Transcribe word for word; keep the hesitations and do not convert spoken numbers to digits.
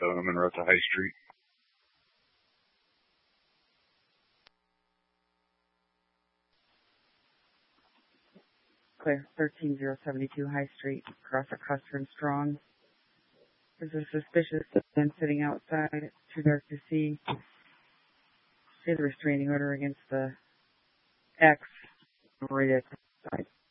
seven of Monroe to High Street. Clear. thirteen zero seven two High Street, across at Custer and Strong. There's a suspicious man sitting outside. It's too dark to see. See the restraining order against the X right outside.